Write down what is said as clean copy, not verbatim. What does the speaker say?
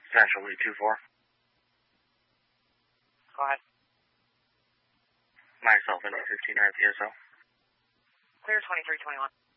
Central Lee 2-4. Go ahead. Myself and 15 RPSO. Clear 2321.